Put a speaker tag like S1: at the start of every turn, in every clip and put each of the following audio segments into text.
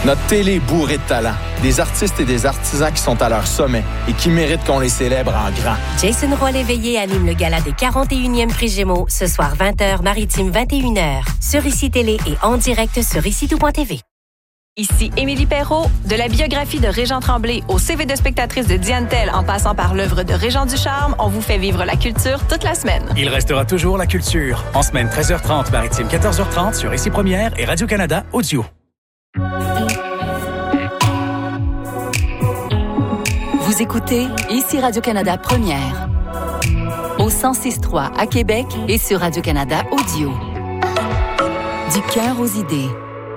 S1: Notre télé est bourrée de talent. Des artistes et des artisans qui sont à leur sommet et qui méritent qu'on les célèbre en grand.
S2: Jason Roy-Léveillé anime le gala des 41e Prix Gémeaux ce soir 20h, Maritime 21h. Sur ICI Télé et en direct sur ICI-tout.tv.
S3: Ici Émilie Perrault. De la biographie de Régent Tremblay au CV de spectatrice de Diane Tell en passant par l'œuvre de Régent Ducharme, on vous fait vivre la culture toute la semaine.
S4: Il restera toujours la culture. En semaine 13h30, Maritime 14h30 sur ICI Première et Radio-Canada Audio.
S5: Vous écoutez ici Radio-Canada Première. Au 106.3 à Québec et sur Radio-Canada Audio. Du cœur aux idées.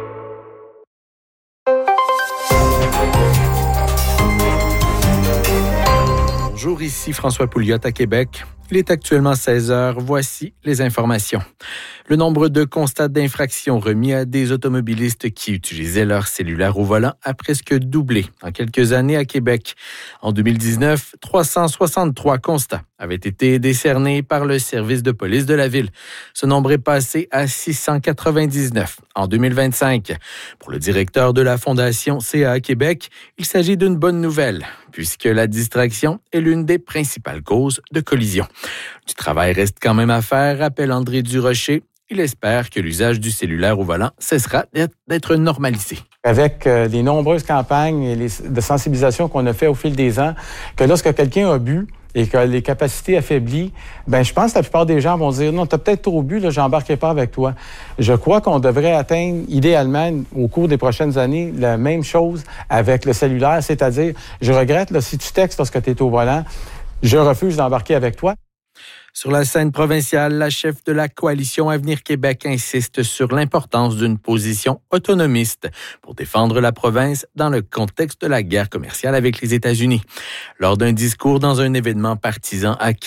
S6: Bonjour, ici François Pouliot à Québec. Il est actuellement 16h. Voici les informations. Le nombre de constats d'infraction remis à des automobilistes qui utilisaient leur cellulaire au volant a presque doublé en quelques années à Québec. En 2019, 363 constats avaient été décernés par le service de police de la ville. Ce nombre est passé à 699 en 2025. Pour le directeur de la Fondation CA Québec, il s'agit d'une bonne nouvelle, puisque la distraction est l'une des principales causes de collision. Du travail reste quand même à faire, rappelle André Durocher. Il espère que l'usage du cellulaire au volant cessera d'être normalisé.
S7: Avec les nombreuses campagnes et de sensibilisation qu'on a fait au fil des ans, que lorsque quelqu'un a bu et que les capacités affaiblies, je pense que la plupart des gens vont dire « Non, t'as peut-être trop bu, là, j'embarquerai pas avec toi ». Je crois qu'on devrait atteindre, idéalement, au cours des prochaines années, la même chose avec le cellulaire, c'est-à-dire, je regrette, là, si tu textes lorsque tu es au volant, je refuse d'embarquer avec toi.
S6: Sur la scène provinciale, la chef de la coalition Avenir Québec insiste sur l'importance d'une position autonomiste pour défendre la province dans le contexte de la guerre commerciale avec les États-Unis. Lors d'un discours dans un événement partisan à Québec,